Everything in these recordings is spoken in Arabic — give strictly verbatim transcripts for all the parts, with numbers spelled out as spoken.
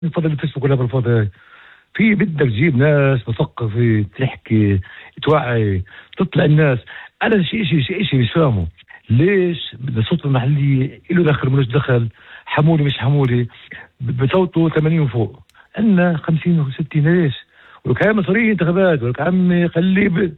الفضل الفيسبوك ولا بالفضل هاي. في بدك تجيب ناس مثقفة تحكي توعي تطلع الناس. أنا شيء شيء شيء شيء مش فاهمه ليش بدنا الصوت المحلية له دخل ملوش دخل، حمولي مش حمولي بصوته ثمانين وفوق، عندنا خمسين وستين ليش؟ وكان مصرية انتخابات ولك عمي خليه ب...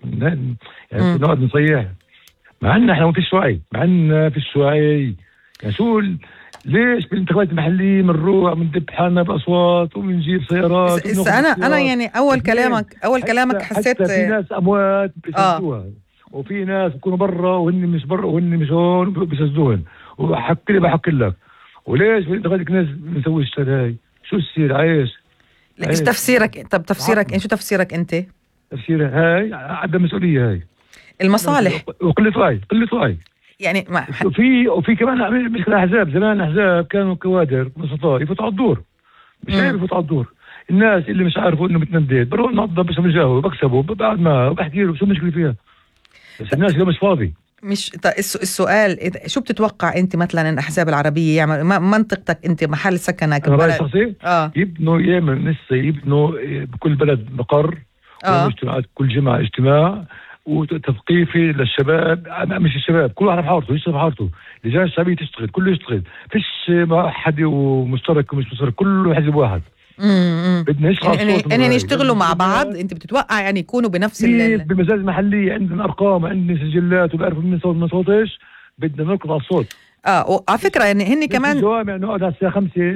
يعني نقعد نصيح مع عنا احنا ما فيش وعي، مع عنا فيش وعي. يعني شو ال... ليش بالانتخابات المحلية بنروح بندب حالنا بأصوات وبنجيب سيارات؟ بس أنا أنا يعني أول كلامك أول كلامك حسيت حتى في ناس أموات بيسجلوها آه. وفي ناس بيكونوا برا وهن مش برا وهن مش هون بيسجلوهن، وحكي لي بحكي لك وليش بالانتخابات الناس بنسوي الشغل هاي؟ شو السير عايش؟ ايش تفسيرك؟ طب تفسيرك ايش؟ شو تفسيرك انت؟ تفسيرها هاي عدم مسؤولية، هاي المصالح وقلة وعي، قلة وعي يعني ما وفي وفي كمان مشكلة أحزاب. زمان أحزاب كانوا كوادر نشطاء يفوتوا على الدور، مش عارف يفوتوا على الدور. الناس اللي مش عارفوا إنه بتنديد بروح نضب بس بجاوب بكسبوا بعد ما بحكي له شو المشكلة فيها، بس الناس اللي مش فاضي. مش السؤال إذا شو بتتوقع انت مثلا الأحزاب العربية يعمل منطقتك انت محل سكنك؟ أنا رأيي شخصي آه. يبنوا يعمل نسا يبنوا بكل بلد مقر آه. اجتماعات كل جمعة اجتماع وتثقيفي للشباب، مش الشباب كل واحد بحارته يشتغل بحارته، لجان الشعبية تشتغل كله يشتغل، فيش حد ومشترك ومش مشترك كله حزب واحد. امم بدنا نشتغل يعني يعني يشتغلوا مع بعض. انت بتتوقع يعني يكونوا بنفس ال بمزاج محلي عندنا ارقام عندنا سجلات وبعرفوا من صوت من صوتش بدنا نركض على الصوت. اه وعلى فكره يعني هن كمان الجوامع نقعد على الساعه خمسة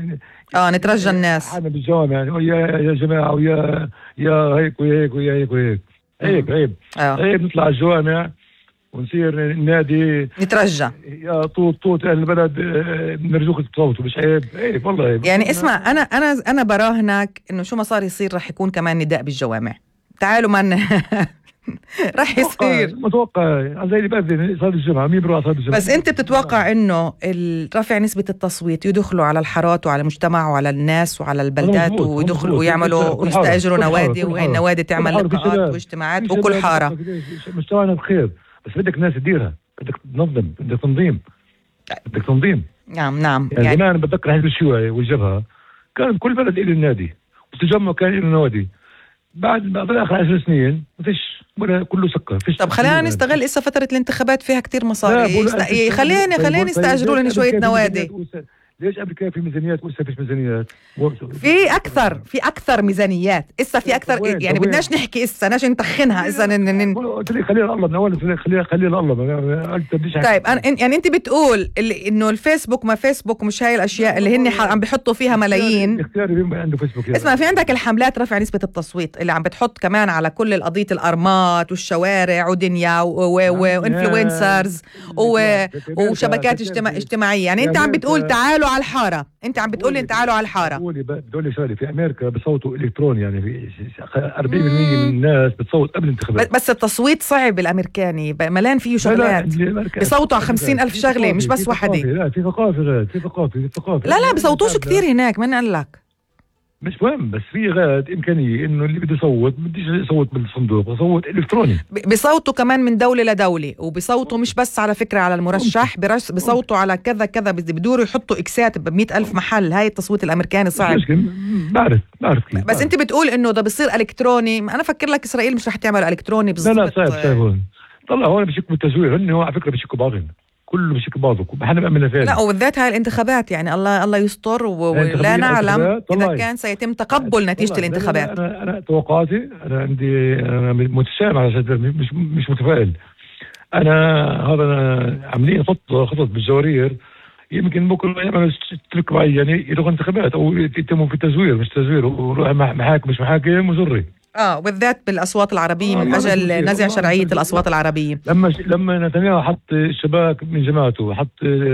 اه نترجى الناس حنا بالجوامع يعني يا يا جماعه ويا يا هيك وهيك ويا هيك وهيك هيك عيب عيب نطلع على الجوامع ونصير النادي نترجى يا طوط طوط اهل البلد نرجوك تصوتوا، مش عيب؟ عيب والله عيب. يعني اسمع انا انا انا براهنك انه شو ما صار يصير رح يكون كمان نداء بالجوامع. تعالوا من رح يصير متوقع زي اللي بأذن صار الجمعة مين بروح صار الجمعة. بس انت بتتوقع انه رفع نسبة التصويت يدخلوا على الحارات وعلى المجتمع وعلى الناس وعلى البلدات ويدخلوا ويعملوا ويستأجروا نوادي وهي النوادي تعمل لقاءات واجتماعات وكل حارة مجتمعنا بخير، بس بدك ناس تديرها، بدك تنظم، بدك تنظيم، بدك تنظيم. نعم نعم يعني, يعني زمان بتذكر حزب الشيوعي والجبهة كان كل بلد له النادي والتجمع كان له نوادي. بعد بعد اخر عشر سنين ما فيش ولا كله سكر فيش. طب خلينا نستغل اسا فترة الانتخابات فيها كتير مصاري يست... خليني خليني يستأجروا لنا شوية نوادي. ليش قبل كان في ميزانيات وإسا فيش ميزانيات؟ في أكثر في أكثر ميزانيات إسا في أكثر يعني بدناش نحكي إسا ناش نتخنها إسا نن قلت لي خلينا الله من أول خلينا خلينا الله. طيب أنا يعني أنت بتقول إنه الفيسبوك ما فيسبوك مش هاي الأشياء اللي هن عم بيحطوا فيها ملايين. اختياري عنده فيسبوك. اسمع في عندك الحملات رفع نسبة التصويت اللي عم بتحط كمان على كل القضية الأرمات والشوارع ودنيا وإنفلونسرز وشبكات اجتماعية. يعني أنت عم بتقول تعالوا على الحارة، انت عم بتقول لي تعالوا على الحارة. بقول لي شغله في امريكا بصوتوا الكتروني، يعني في أربعين بالمية من الناس بتصوت قبل الانتخابات. بس التصويت صعب الامريكاني ملان فيه شغلات بصوتوا على خمسين ألف شغله مش بس وحده. لا في ثقافه في ثقافه في ثقافه لا لا بصوتوش كثير هناك. من قال لك؟ مش مهم، بس في غاد إمكانية إنه اللي بده يصوت بديش يصوت بالصندوق، يصوت إلكتروني. بصوتوا كمان من دولة لدولة، وبصوتوا مش بس على فكرة على المرشح، بصوتوا على كذا كذا، بدوروا يحطوا إكسات بمئة ألف محل. هاي التصويت الأمريكاني صعب. بعرف بعرف كيف. بس أنت بتقول إنه ده بصير إلكتروني. أنا فكر لك إسرائيل مش رح تعمل إلكتروني بالضبط. لا لا صعب صعب هون. طلع هون بشكوا بالتزوير، هن هو على فكرة بشكوا بعضهم. كله بشكل بعضه احنا بنعمل فين. لا وبالذات هاي الانتخابات يعني الله الله يستر ولا نعلم اذا كان سيتم تقبل نتيجه الانتخابات. انا انا توقعاتي انا عندي انا متشائم على شدة مش مش متفائل. انا هذا أنا عاملين خطه خطط بالجوارير يمكن بكره يعملوا ترك معين يدخل انتخابات او يتموا في تزوير مش تزوير وروح محاكم مش محاكم وزري. اه وبالذات بالاصوات العربيه من اجل نزع شرعيه الاصوات العربيه. لما لما نتنياهو حط الشباك من جماعته، حط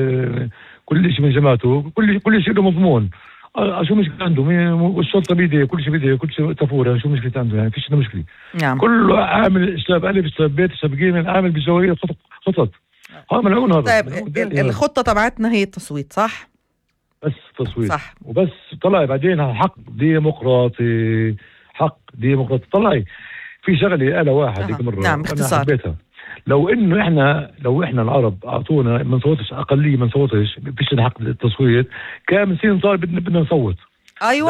كل شيء من جماعته، كل كل شيء له مضمون. شو مشكلة عنده؟ والشرطه بيديه كل شيء بيديه كل شيء تفوره. شو مشكلة عنده؟ يعني فيش مشكله. نعم كله عامل اسلاب الف اسلاب بيت اسلاب جيم عامل بالجوارير خطط خطط. هذا ملعون هذا. طيب الخطه تبعتنا هي التصويت صح؟ بس تصويت صح وبس. طلع بعدين حق ديمقراطي، حق ديمقراطي. طلعي في شغله قالها واحد هيك مره نعم باختصار. لو انه احنا لو احنا العرب اعطونا ما نصوتش اقليه ما نصوتش فيش حق التصويت كان من سنين صار بدنا بدنا نصوت. ايوه